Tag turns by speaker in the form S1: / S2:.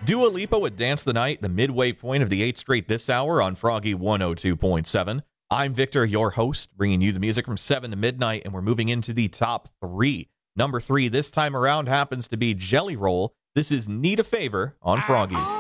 S1: Dua Lipa with Dance the Night, the midway point of the 8th straight this hour on Froggy 102.7. I'm Victor, your host, bringing you the music from 7 to midnight, and we're moving into the top 3. Number 3 this time around happens to be Jelly Roll. This is Need a Favor on Froggy.